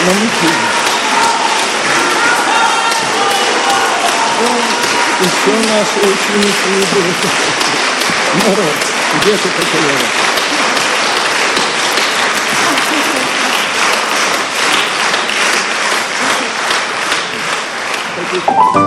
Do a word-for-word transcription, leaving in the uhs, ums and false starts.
научились. Еще наши ученики идут. Народ, где ты потеряла? Thank you.